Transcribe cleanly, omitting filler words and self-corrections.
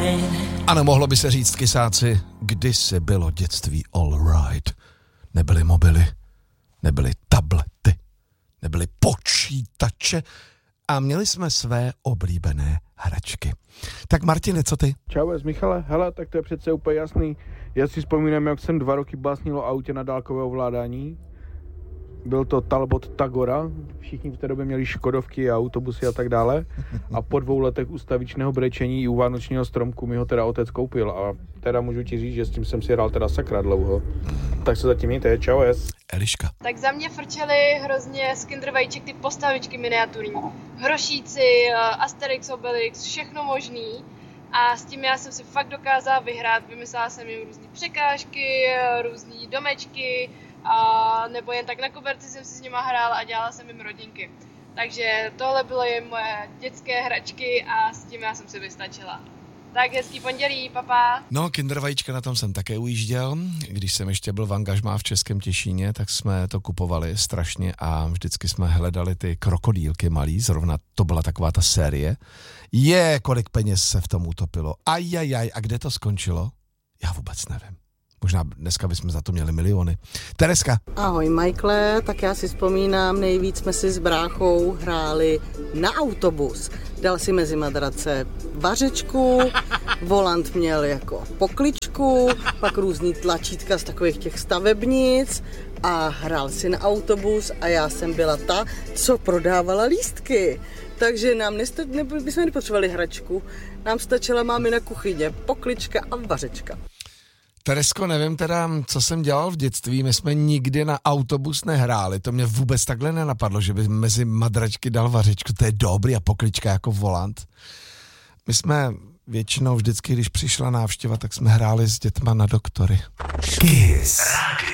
Ano, mohlo by se říct, kysáci, kdysi bylo dětství all right. Nebyly mobily, nebyly tablety, nebyly počítače a měli jsme své oblíbené hračky. Tak Martine, co ty? Čau, Michale, hele, tak to je přece úplně jasný. Já si vzpomínám, jak jsem 2 roky básnil o autě na dálkové ovládání. Byl to Talbot Tagora, všichni v té době měli Škodovky a autobusy a tak dále. A po 2 letech ustavičného brečení i u vánočního stromku mi ho teda otec koupil. A teda můžu ti říct, že s tím jsem si hrál teda sakra dlouho. Tak se zatím mějte, čau. Eliška. Tak za mě frčely hrozně z Kinder Vajíček ty postavičky miniaturní. Hrošíci, Asterix, Obelix, všechno možný. A s tím já jsem si fakt dokázala vyhrát. Vymyslela jsem jim různý překážky, různý domečky, a nebo jen tak na koberci jsem si s nima hrála a dělala jsem jim rodinky. Takže tohle byly moje dětské hračky a s tím já jsem si vystačila. Tak hezký pondělí, papa. No, Kinder Vajíčka, na tom jsem také ujížděl. Když jsem ještě byl v angažmá v Českém Těšíně, tak jsme to kupovali strašně a vždycky jsme hledali ty krokodýlky malý, zrovna to byla taková ta série. Kolik peněz se v tom utopilo. Ajajaj, a kde to skončilo? Já vůbec nevím. Možná dneska bychom za to měli miliony. Tereska. Ahoj Michaele, tak já si vzpomínám, nejvíc jsme si s bráchou hráli na autobus. Dal si mezi madrace vařečku, volant měl jako pokličku, pak různý tlačítka z takových těch stavebnic a hrál si na autobus a já jsem byla ta, co prodávala lístky. Takže nám bychom nepotřebovali hračku, nám stačila mámina kuchyně, poklička a vařečka. Teresko, nevím teda, co jsem dělal v dětství, my jsme nikdy na autobus nehráli, to mě vůbec takhle nenapadlo, že by mezi madračky dal vařečku, to je dobrý a poklička jako volant. My jsme většinou vždycky, když přišla návštěva, tak jsme hráli s dětma na doktory. Kiss.